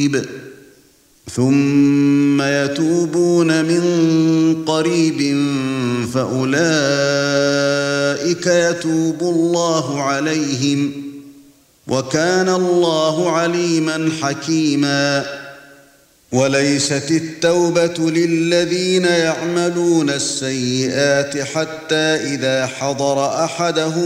قريب ثم يتوبون من قريب فأولئك يتوب الله عليهم وكان الله عليما حكيما وليست التوبة للذين يعملون السيئات حتى إذا حضر أحدهم